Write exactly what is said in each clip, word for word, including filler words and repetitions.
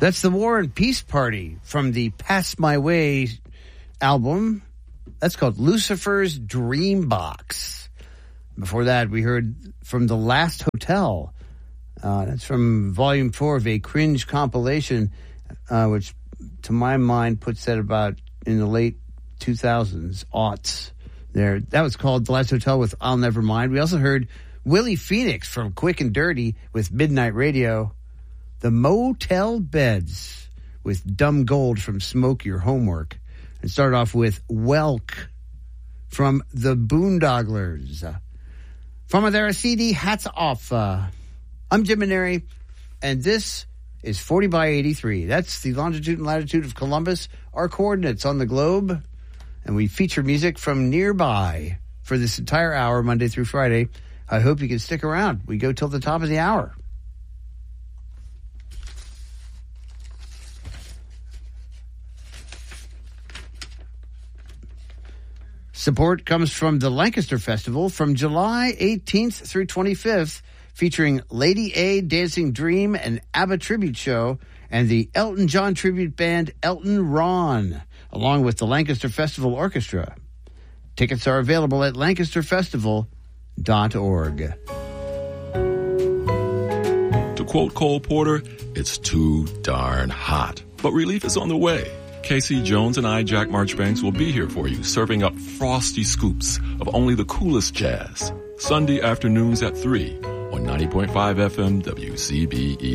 That's the War and Peace Party from the Pass My Way album. That's called Lucifer's Dream Box. Before that, we heard from The Last Hotel. Uh, that's from Volume four of a Cringe compilation, uh, which, to my mind, puts that about in the late two thousands, aughts there. That was called The Last Hotel with I'll Never Mind. We also heard Willie Phoenix from Quick and Dirty with Midnight Radio. The Motel Beds with Dumb Gold from Smoke Your Homework. And start off with Welk from the Boondogglers. From their C D, Hats Off. Uh, I'm Jim Maneri, and this is forty by eighty-three. That's the longitude and latitude of Columbus, our coordinates on the globe. And we feature music from nearby for this entire hour, Monday through Friday. I hope you can stick around. We go till the top of the hour. Support comes from the Lancaster Festival from July eighteenth through twenty-fifth, featuring Lady A, Dancing Dream, and ABBA Tribute Show, and the Elton John tribute band Elton Ron, along with the Lancaster Festival Orchestra. Tickets are available at lancaster festival dot org. To quote Cole Porter, it's too darn hot, but relief is on the way. Casey Jones and I, Jack Marchbanks, will be here for you, serving up frosty scoops of only the coolest jazz. Sunday afternoons at three on ninety point five F M W C B E.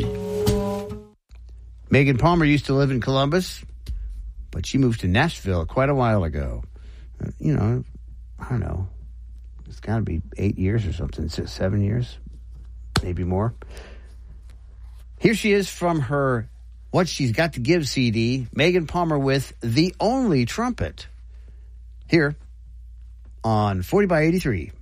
Megan Palmer used to live in Columbus, but she moved to Nashville quite a while ago. Uh, you know, I don't know. It's got to be eight years or something, six, seven years, maybe more. Here she is from her What She's Got to Give C D, Megan Palmer with The Only Trumpet, here on forty by eighty-three.